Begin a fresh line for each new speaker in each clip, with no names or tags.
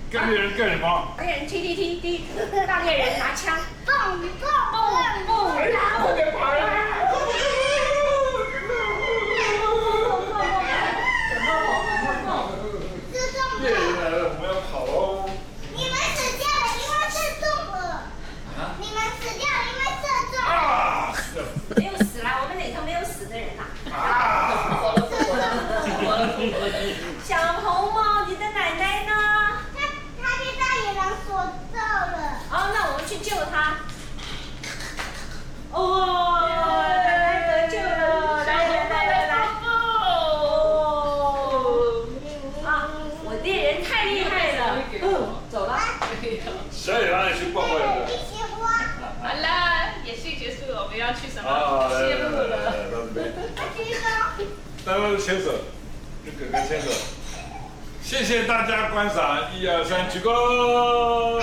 跟猎人干什么？
猎人踢踢踢踢，大猎人拿枪，
蹦蹦蹦蹦，
哎呀，快点跑呀！猎人来了，我们要跑喽！
你们死掉了，因为射中了。你们死掉了，因为射中了。
啊！
没有死啦，我们里头没有死的人啦。
啊！
小红帽，你的奶奶呢？
他被大野狼锁住了。
哦，那我们去救他。哦，奶奶得救了！来！哦！啊，我猎人太厉害了。走了。
小野狼也去逛逛了。
一起花。
好了，演戏结束了，我们要去什么？
来，
谢幕了。
到这边。
举手。
大家牵手，跟哥哥牵手。谢谢大家观赏，1、2、3，鞠躬。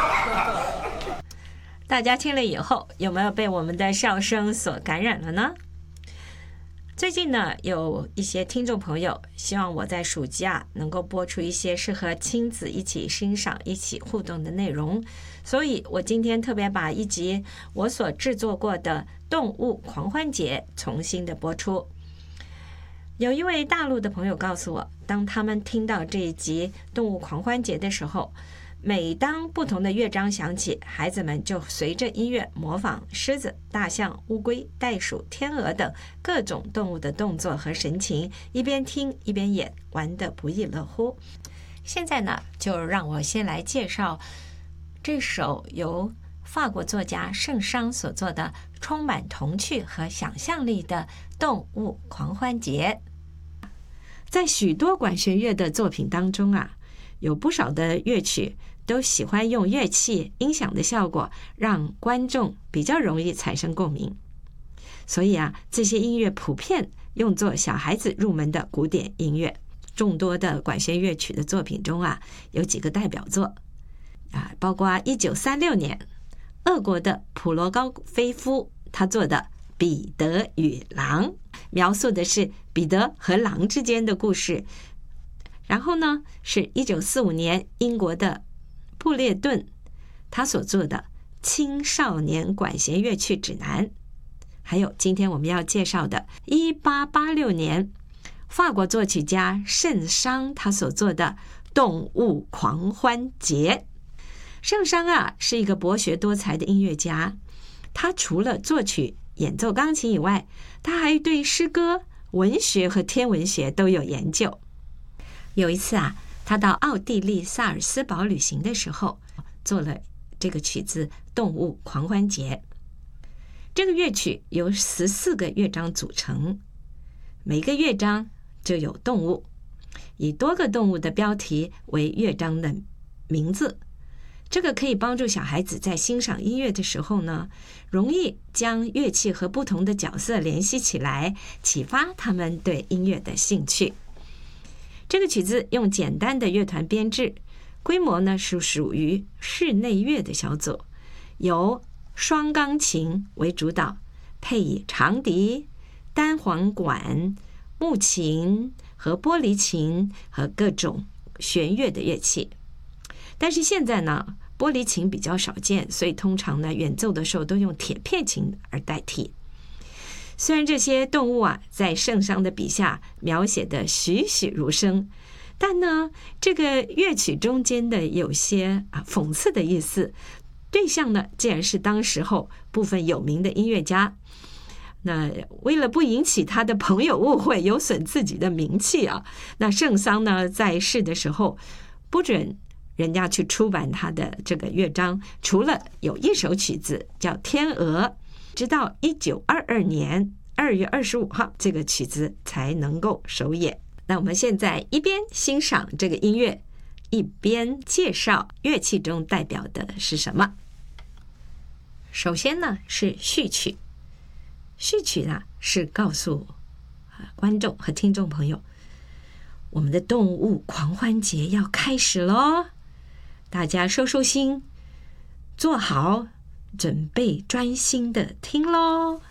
大家听了以后，有没有被我们的笑声所感染了呢？最近呢，有一些听众朋友希望我在暑假能够播出一些适合亲子一起欣赏、一起互动的内容，所以我今天特别把一集我所制作过的动物狂欢节重新的播出。有一位大陆的朋友告诉我，当他们听到这一集动物狂欢节的时候，每当不同的乐章响起，孩子们就随着音乐模仿狮子、大象、乌龟、袋鼠、天鹅等各种动物的动作和神情，一边听一边演，玩得不亦乐乎。现在呢，就让我先来介绍这首由法国作家圣桑所作的充满童趣和想象力的动物狂欢节。在许多管弦乐的作品当中啊，有不少的乐曲都喜欢用乐器音响的效果，让观众比较容易产生共鸣。所以啊，这些音乐普遍用作小孩子入门的古典音乐。众多的管弦乐曲的作品中啊，有几个代表作啊，包括1936年俄国的普罗高菲夫他做的《彼得与狼》，描述的是彼得和狼之间的故事。然后呢，是1945年英国的布列顿他所做的《青少年管弦乐曲指南》，还有今天我们要介绍的1886年法国作曲家圣桑他所做的《动物狂欢节》。圣桑啊，是一个博学多才的音乐家，他除了作曲、演奏钢琴以外，他还对诗歌、文学和天文学都有研究。有一次啊，他到奥地利萨尔斯堡旅行的时候，做了这个曲子《动物狂欢节》。这个乐曲由14个乐章组成，每个乐章就有动物，以多个动物的标题为乐章的名字。这个可以帮助小孩子在欣赏音乐的时候呢，容易将乐器和不同的角色联系起来，启发他们对音乐的兴趣。这个曲子用简单的乐团编制，规模呢是属于室内乐的小组，由双钢琴为主导，配以长笛、单簧管、木琴和玻璃琴和各种弦乐的乐器。但是现在呢，玻璃琴比较少见，所以通常呢演奏的时候都用铁片琴而代替。虽然这些动物啊在圣桑的笔下描写的栩栩如生，但呢这个乐曲中间的有些讽刺的意思，对象呢竟然是当时候部分有名的音乐家。那为了不引起他的朋友误会，有损自己的名气啊，那圣桑呢在世的时候不准人家去出版他的这个乐章，除了有一首曲子叫《天鹅》，直到1922年2月25号这个曲子才能够首演。那我们现在一边欣赏这个音乐，一边介绍乐器中代表的是什么。首先呢是序曲，序曲呢是告诉观众和听众朋友，我们的动物狂欢节要开始咯，大家收收心，坐好，准备专心的听咯。